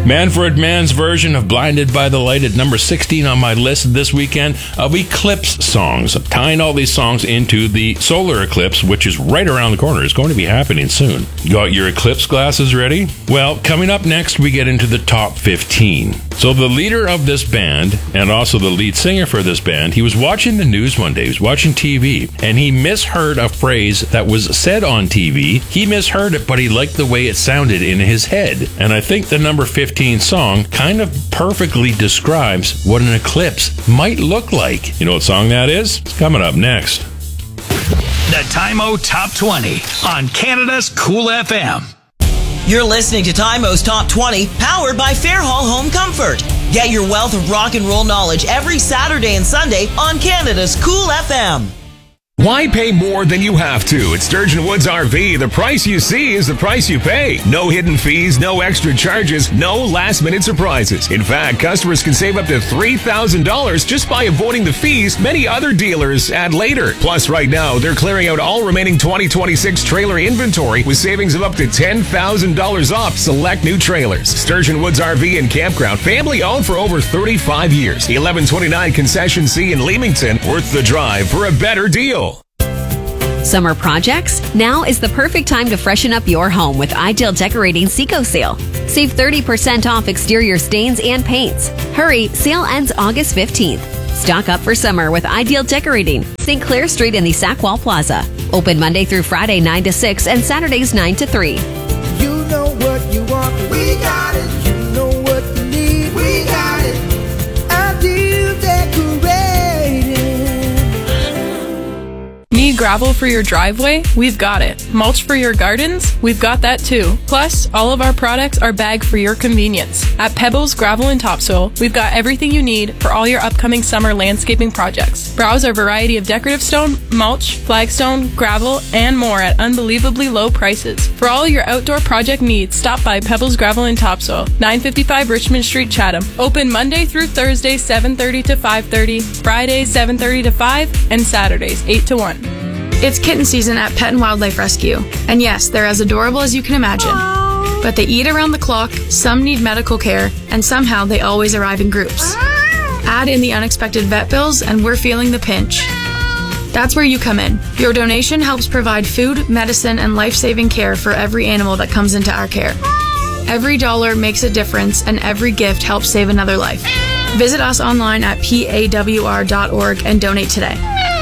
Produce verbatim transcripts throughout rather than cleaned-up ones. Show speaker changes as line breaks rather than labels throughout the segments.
Manfred Mann's version of Blinded by the Light at number sixteen on my list this weekend of eclipse songs. I'm tying all these songs into the solar eclipse, which is right around the corner. It's going to be happening soon. Got your eclipse glasses ready? Well, coming up next, we get into the top fifteen. So the leader of this band, and also the lead singer for this band, he was watching the news one day. He was watching T V, and he misheard a phrase that was said on T V. He misheard it, but he liked the way it sounded in his head. And I think the number fifteen song kind of perfectly describes what an eclipse might look like. You know what song that is? It's coming up next.
The Time-O Top twenty on Canada's Cool F M.
You're listening to Time-O's Top twenty, powered by Fairhall Home Comfort. Get your wealth of rock and roll knowledge every Saturday and Sunday on Canada's Cool F M.
Why pay more than you have to? At Sturgeon Woods R V, the price you see is the price you pay. No hidden fees, no extra charges, no last-minute surprises. In fact, customers can save up to three thousand dollars just by avoiding the fees many other dealers add later. Plus, right now, they're clearing out all remaining twenty twenty-six trailer inventory with savings of up to ten thousand dollars off select new trailers. Sturgeon Woods R V and Campground, family-owned for over thirty-five years. eleven twenty-nine Concession C in Leamington, worth the drive for a better deal.
Summer projects? Now is the perfect time to freshen up your home with Ideal Decorating Seco Sale. Save thirty percent off exterior stains and paints. Hurry, sale ends August fifteenth. Stock up for summer with Ideal Decorating, Saint Clair Street in the Sackwall Plaza. Open Monday through Friday nine to six and Saturdays nine to three.
You know what you want, we got it. You know what you need, we got it. Ideal Decorating.
Need gravel for your driveway? We've got it. Mulch for your gardens? We've got that too. Plus, all of our products are bagged for your convenience. At Pebbles Gravel and Topsoil, we've got everything you need for all your upcoming summer landscaping projects. Browse our variety of decorative stone, mulch, flagstone, gravel, and more at unbelievably low prices. For all your outdoor project needs, stop by Pebbles Gravel and Topsoil, nine fifty-five Richmond Street, Chatham. Open Monday through Thursday, seven thirty to five thirty, Fridays, seven thirty to five, and Saturdays, eight to one.
It's kitten season at Pet and Wildlife Rescue, and yes, they're as adorable as you can imagine. But they eat around the clock, some need medical care, and somehow they always arrive in groups. Add in the unexpected vet bills, and we're feeling the pinch. That's where you come in. Your donation helps provide food, medicine, and life-saving care for every animal that comes into our care. Every dollar makes a difference, and every gift helps save another life. Visit us online at P A W R dot org and donate today.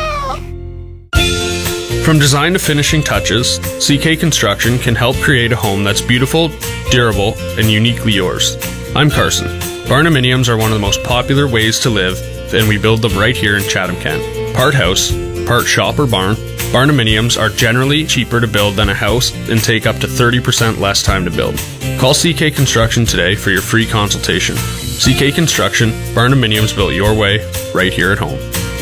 From design to finishing touches, C K Construction can help create a home that's beautiful, durable, and uniquely yours. I'm Carson. Barnuminiums are one of the most popular ways to live, and we build them right here in Chatham-Kent. Part house, part shop or barn, Barnuminiums are generally cheaper to build than a house and take up to thirty percent less time to build. Call C K Construction today for your free consultation. C K Construction, Barnuminiums built your way, right here at home.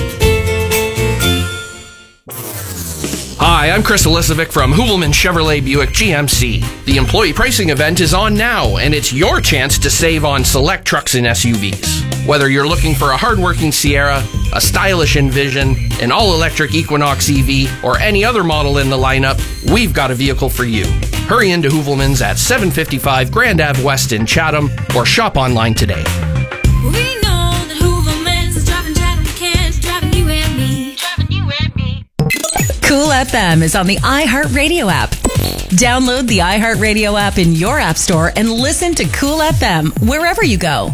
Hi, I'm Chris Elisovic from Hoovelman Chevrolet Buick G M C. The employee pricing event is on now, and it's your chance to save on select trucks and S U Vs. Whether you're looking for a hardworking Sierra, a stylish Envision, an all-electric Equinox E V, or any other model in the lineup, we've got a vehicle for you. Hurry into Hoovelman's at seven fifty-five Grand Ave West in Chatham, or shop online today.
We know that Hoovelman's is driving Chatham-Kent, driving you and me, driving you and me.
Cool F M is on the iHeartRadio app. Download the iHeartRadio app in your app store and listen to Cool F M wherever you go.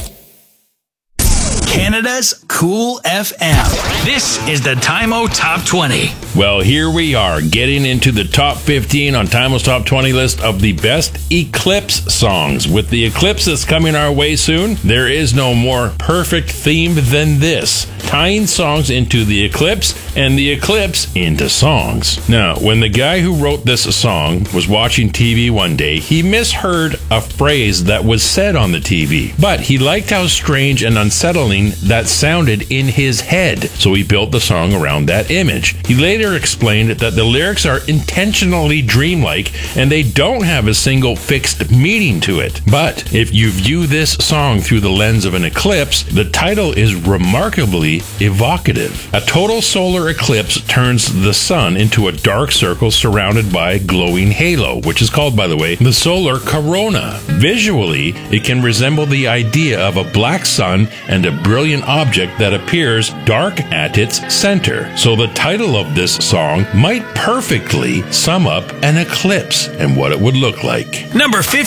Canada's Cool F M. This is the Time-O Top twenty.
Well, here we are, getting into the top fifteen on Time-O's Top twenty list of the best eclipse songs. With the eclipse that's coming our way soon, there is no more perfect theme than this. Tying songs into the eclipse and the eclipse into songs. Now, when the guy who wrote this song was watching T V one day, he misheard a phrase that was said on the T V. But he liked how strange and unsettling scene that sounded in his head, so he built the song around that image. He later explained that the lyrics are intentionally dreamlike and they don't have a single fixed meaning to it. But if you view this song through the lens of an eclipse, the title is remarkably evocative. A total solar eclipse turns the sun into a dark circle surrounded by a glowing halo, which is called, by the way, the solar corona. Visually, it can resemble the idea of a black sun and a brilliant object that appears dark at its center. So the title of this song might perfectly sum up an eclipse and what it would look like.
Number fifty.